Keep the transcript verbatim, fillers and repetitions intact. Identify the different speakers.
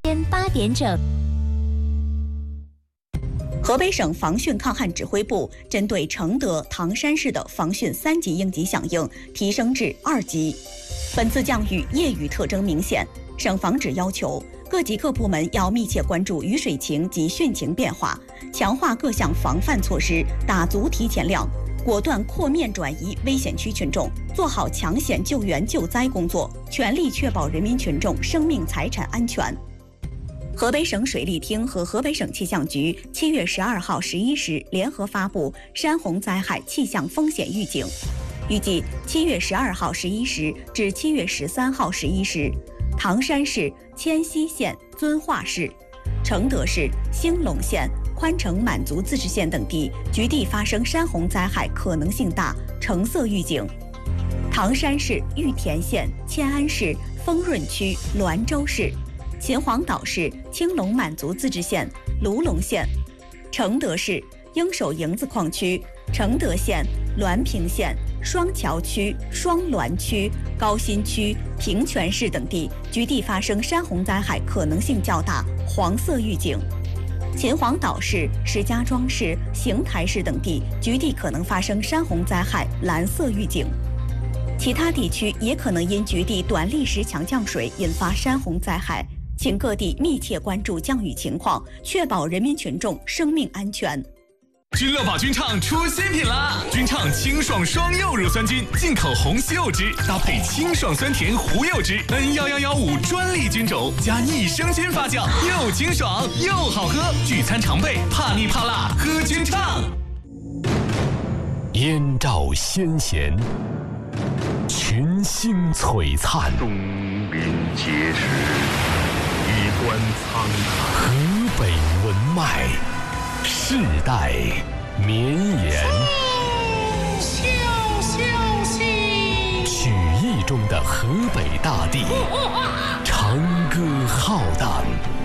Speaker 1: 天八点整。
Speaker 2: 河北省防汛抗旱指挥部针对承德、唐山市的防汛三级应急响应提升至二级。本次降雨夜雨特征明显，省防指要求各级各部门要密切关注雨水情及汛情变化，强化各项防范措施，打足提前量，果断扩面转移危险区群众，做好抢险救援救灾工作，全力确保人民群众生命财产安全。河北省水利厅和河北省气象局七月十二号十一时联合发布山洪灾害气象风险预警，预计七月十二号十一时至七月十三号十一时，唐山市迁西县遵化市、承德市兴隆县、宽城满族自治县等地局地发生山洪灾害可能性大，橙色预警。唐山市玉田县、迁安市丰润区滦州市、秦皇岛市青龙满族自治县卢龙县、承德市应首营子矿区承德县滦平县双桥区双滦区高新区平泉市等地局地发生山洪灾害可能性较大，黄色预警。秦皇岛市、石家庄市、邢台市等地局地可能发生山洪灾害，蓝色预警。其他地区也可能因局地短历时强降水引发山洪灾害，请各地密切关注降雨情况，确保人民群众生命安全。
Speaker 3: 君乐宝菌畅出新品啦！菌畅清爽双柚乳酸菌，进口红西柚汁搭配清爽酸甜胡柚汁 N 一一一五专利菌种，加益生菌发酵，又清爽又好喝，聚餐常备，怕腻怕辣喝菌畅。
Speaker 4: 燕赵先贤，群星璀璨，
Speaker 5: 东临碣石，衣冠苍苍，
Speaker 4: 河北文脉，世代绵延。
Speaker 6: 笑笑兮，
Speaker 4: 曲艺中的河北大地，长歌浩荡。